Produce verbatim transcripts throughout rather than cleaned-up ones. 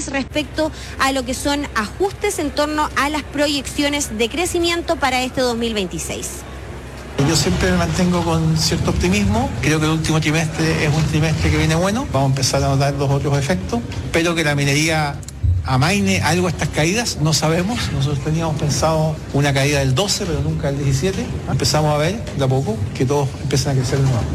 novedades respecto a lo que son ajustes en torno a las proyecciones de crecimiento para este dos mil veintiséis. Yo siempre me mantengo con cierto optimismo. Creo que el último trimestre es un trimestre que viene bueno. Vamos a empezar a notar los otros efectos. Espero que la minería amaine algo a estas caídas, no sabemos. Nosotros teníamos pensado una caída del doce, pero nunca del diecisiete. Empezamos a ver de a poco que todos empiezan a crecer de nuevo.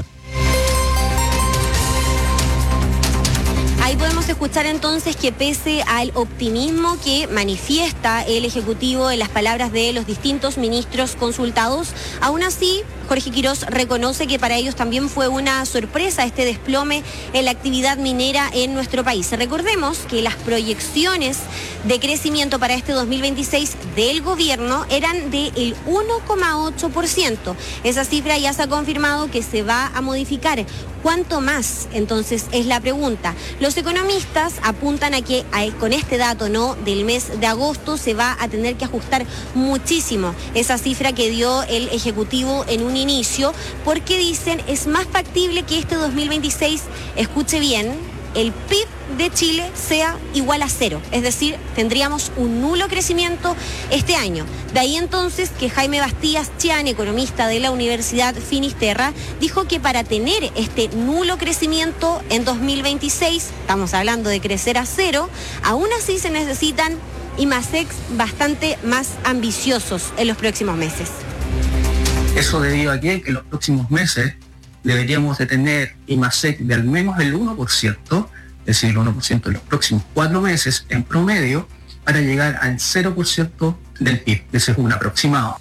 Ahí podemos escuchar entonces que pese al optimismo que manifiesta el Ejecutivo en las palabras de los distintos ministros consultados, aún así Jorge Quirós reconoce que para ellos también fue una sorpresa este desplome en la actividad minera en nuestro país. Recordemos que las proyecciones de crecimiento para este dos mil veintiséis del gobierno eran del uno coma ocho por ciento. Esa cifra ya se ha confirmado que se va a modificar. ¿Cuánto más? Entonces es la pregunta. Los economistas apuntan a que a, con este dato, ¿no?, del mes de agosto se va a tener que ajustar muchísimo esa cifra que dio el Ejecutivo en un inicio, porque dicen es más factible que este dos mil veintiséis, escuche bien, el P I B de Chile sea igual a cero, es decir, tendríamos un nulo crecimiento este año. De ahí entonces que Jaime Bastías Chian, economista de la Universidad Finisterra, dijo que para tener este nulo crecimiento en dos mil veintiséis, estamos hablando de crecer a cero, aún así se necesitan I M A S E Cs bastante más ambiciosos en los próximos meses. Eso debido a que en los próximos meses deberíamos de tener I M A S E C de al menos el uno por ciento, es decir, el uno por ciento en los próximos cuatro meses en promedio, para llegar al cero por ciento del P I B. Ese es un aproximado.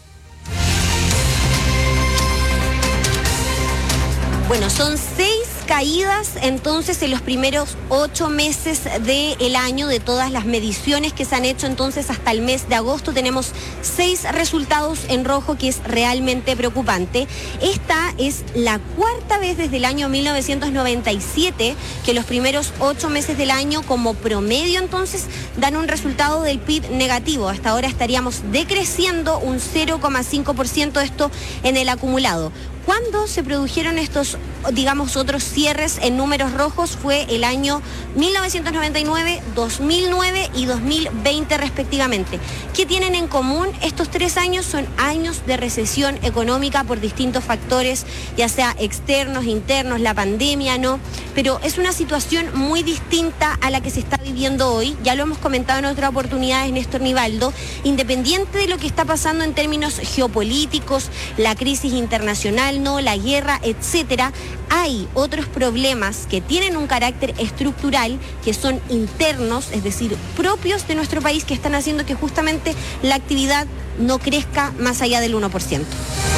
Bueno, son seis caídas entonces en los primeros ocho meses del año de todas las mediciones que se han hecho entonces hasta el mes de agosto. Tenemos seis resultados en rojo, que es realmente preocupante. Esta es la cuarta vez desde el año mil novecientos noventa y siete que los primeros ocho meses del año como promedio entonces dan un resultado del P I B negativo. Hasta ahora estaríamos decreciendo un cero coma cinco por ciento, esto en el acumulado. ¿Cuándo se produjeron estos, digamos, otros cierres en números rojos? Fue el año mil novecientos noventa y nueve, dos mil nueve y dos mil veinte respectivamente. ¿Qué tienen en común? Estos tres años son años de recesión económica por distintos factores, ya sea externos, internos, la pandemia, ¿no? Pero es una situación muy distinta a la que se está viviendo hoy. Ya lo hemos comentado en otras oportunidades, Néstor Nivaldo. Independiente de lo que está pasando en términos geopolíticos, la crisis internacional, no, la guerra, etcétera, hay otros problemas que tienen un carácter estructural, que son internos, es decir, propios de nuestro país, que están haciendo que justamente la actividad no crezca más allá del uno por ciento.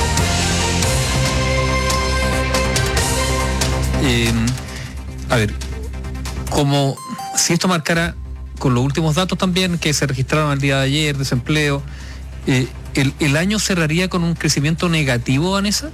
Eh, a ver, como si esto marcara con los últimos datos también que se registraron el día de ayer, desempleo, eh, el, ¿el año cerraría con un crecimiento negativo, Vanessa?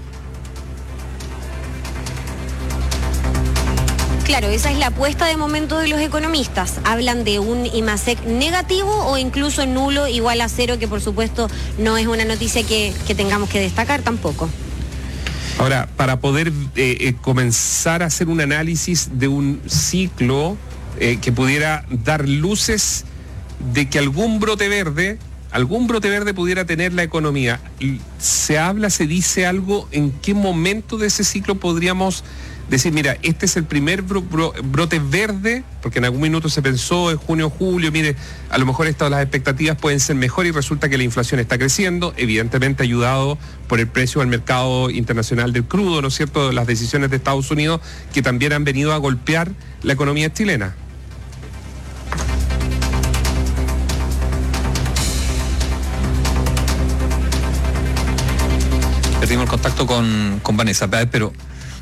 Claro, esa es la apuesta de momento de los economistas. Hablan de un I M A S E C negativo o incluso nulo, igual a cero, que por supuesto no es una noticia que, que tengamos que destacar tampoco. Ahora, para poder eh, eh, comenzar a hacer un análisis de un ciclo eh, que pudiera dar luces de que algún brote verde, algún brote verde pudiera tener la economía, ¿se habla, se dice algo en qué momento de ese ciclo podríamos decir, mira, este es el primer bro, bro, brote verde, porque en algún minuto se pensó en junio, julio, mire, a lo mejor estas las expectativas pueden ser mejores y resulta que la inflación está creciendo, evidentemente ayudado por el precio del mercado internacional del crudo, ¿no es cierto?, las decisiones de Estados Unidos que también han venido a golpear la economía chilena. Perdimos el contacto con, con Vanessa, pero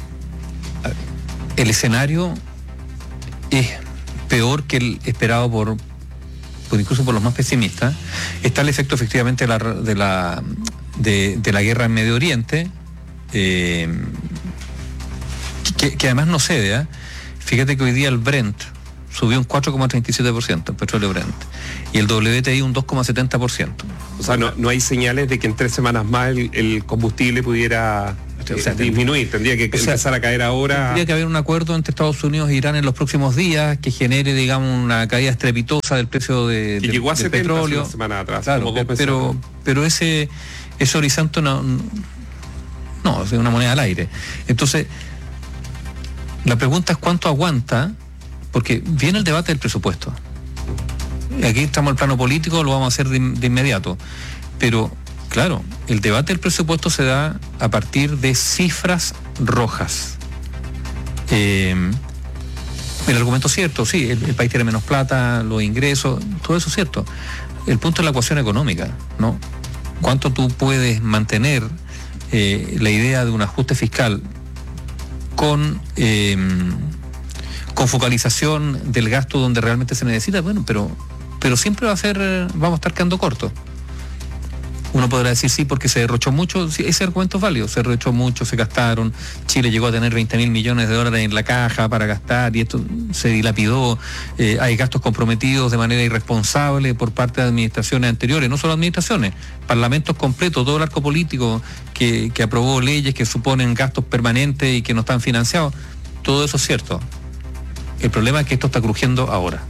el escenario es peor que el esperado por, por incluso por los más pesimistas. Está el efecto efectivamente de la de la, de, de la guerra en Medio Oriente, eh, que, que además no cede, ¿eh? Fíjate que hoy día el Brent subió un cuatro coma treinta y siete por ciento, el petróleo Brent, y el W T I un dos coma setenta por ciento. O sea, no, no hay señales de que en tres semanas más el, el combustible pudiera O sea, disminuir, tendría que o sea, empezar a caer ahora. Tendría que haber un acuerdo entre Estados Unidos e Irán en los próximos días que genere, digamos, una caída estrepitosa del precio de, que de, llegó a del petróleo. Una semana atrás, claro, como pero, pero ese, ese horizonte no, no, es una moneda al aire. Entonces, la pregunta es cuánto aguanta, porque viene el debate del presupuesto. Aquí estamos en el plano político, lo vamos a hacer de, de inmediato. Pero, claro, el debate del presupuesto se da a partir de cifras rojas. Eh, el argumento es cierto, sí, el, el país tiene menos plata, los ingresos, todo eso es cierto. El punto es la ecuación económica, ¿no? ¿Cuánto tú puedes mantener eh, la idea de un ajuste fiscal con, eh, con focalización del gasto donde realmente se necesita? Bueno, pero, pero siempre va a ser, vamos a estar quedando cortos. Uno podrá decir sí porque se derrochó mucho, sí, ese argumento es válido, se derrochó mucho, se gastaron, Chile llegó a tener veinte mil millones de dólares en la caja para gastar y esto se dilapidó, eh, hay gastos comprometidos de manera irresponsable por parte de administraciones anteriores, no solo administraciones, parlamentos completos, todo el arco político que, que aprobó leyes que suponen gastos permanentes y que no están financiados, todo eso es cierto. El problema es que esto está crujiendo ahora.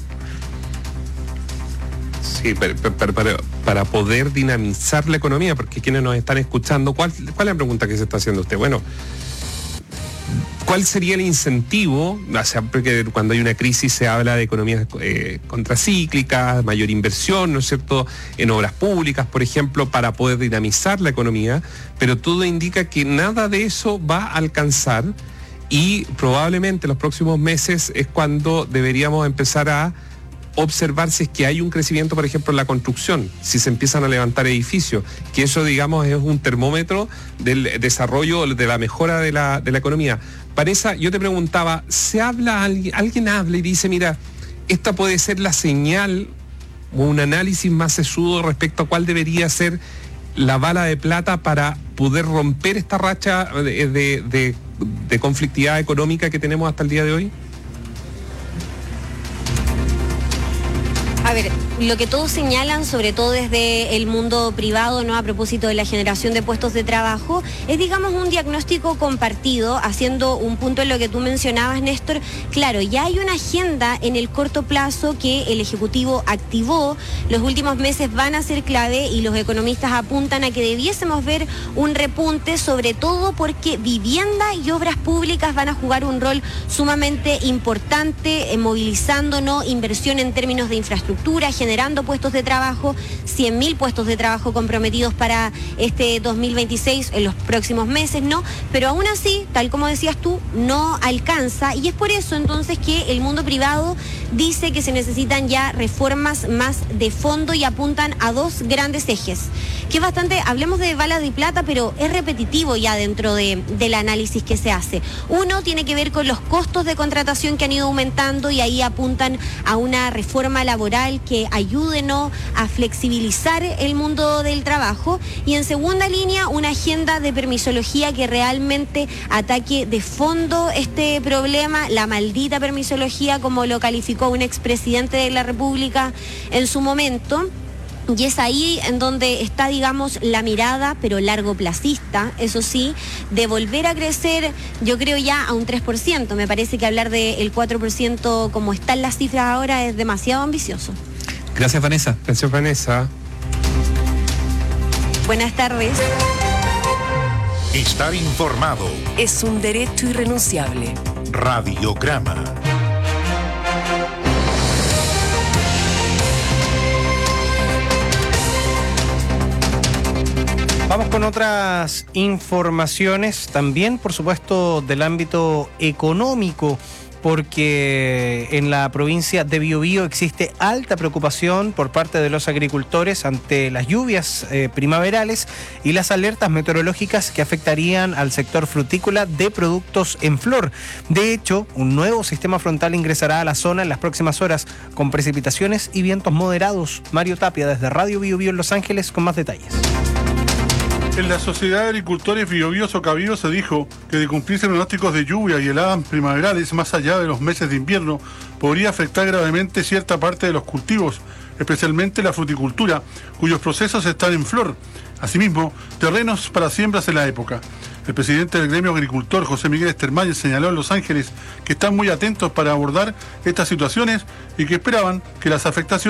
Sí, pero, pero, pero para poder dinamizar la economía, porque quienes nos están escuchando, ¿cuál, cuál es la pregunta que se está haciendo usted? Bueno, ¿cuál sería el incentivo? O sea, porque cuando hay una crisis se habla de economías eh, contracíclicas, mayor inversión, ¿no es cierto?, en obras públicas, por ejemplo, para poder dinamizar la economía, pero todo indica que nada de eso va a alcanzar y probablemente los próximos meses es cuando deberíamos empezar a observar si es que hay un crecimiento, por ejemplo, en la construcción, si se empiezan a levantar edificios, que eso, digamos, es un termómetro del desarrollo, de la mejora de la, de la economía. Vanessa, yo te preguntaba, ¿se habla, alguien, alguien habla y dice, mira, esta puede ser la señal o un análisis más sesudo respecto a cuál debería ser la bala de plata para poder romper esta racha de, de, de, de conflictividad económica que tenemos hasta el día de hoy? A ver, lo que todos señalan, sobre todo desde el mundo privado, ¿no?, a propósito de la generación de puestos de trabajo, es, digamos, un diagnóstico compartido, haciendo un punto en lo que tú mencionabas, Néstor. Claro, ya hay una agenda en el corto plazo que el Ejecutivo activó, los últimos meses van a ser clave y los economistas apuntan a que debiésemos ver un repunte, sobre todo porque vivienda y obras públicas van a jugar un rol sumamente importante, eh, movilizándonos inversión en términos de infraestructura, generando puestos de trabajo, cien mil puestos de trabajo comprometidos para este dos mil veintiséis en los próximos meses, ¿no? Pero aún así, tal como decías tú, no alcanza y es por eso entonces que el mundo privado dice que se necesitan ya reformas más de fondo y apuntan a dos grandes ejes, que es bastante, hablemos de bala de plata, pero es repetitivo ya dentro de, del análisis que se hace. Uno tiene que ver con los costos de contratación que han ido aumentando y ahí apuntan a una reforma laboral que ayude, ¿no?, a flexibilizar el mundo del trabajo, y en segunda línea una agenda de permisología que realmente ataque de fondo este problema, la maldita permisología, como lo calificó un expresidente de la República en su momento. Y es ahí en donde está, digamos, la mirada, pero largoplacista, eso sí, de volver a crecer, yo creo ya a un tres por ciento. Me parece que hablar del cuatro por ciento como están las cifras ahora es demasiado ambicioso. Gracias, Vanessa. Gracias, Vanessa. Buenas tardes. Estar informado es un derecho irrenunciable. Radiograma. Vamos con otras informaciones, también por supuesto del ámbito económico, porque en la provincia de Biobío existe alta preocupación por parte de los agricultores ante las lluvias eh, primaverales y las alertas meteorológicas que afectarían al sector frutícola de productos en flor. De hecho, un nuevo sistema frontal ingresará a la zona en las próximas horas con precipitaciones y vientos moderados. Mario Tapia desde Radio Biobío en Los Ángeles con más detalles. En la Sociedad de Agricultores Biobío Socavío se dijo que de cumplirse pronósticos de lluvia y heladas primaverales más allá de los meses de invierno, podría afectar gravemente cierta parte de los cultivos, especialmente la fruticultura, cuyos procesos están en flor. Asimismo, terrenos para siembras en la época. El presidente del gremio agricultor, José Miguel Estermayer, señaló en Los Ángeles que están muy atentos para abordar estas situaciones y que esperaban que las afectaciones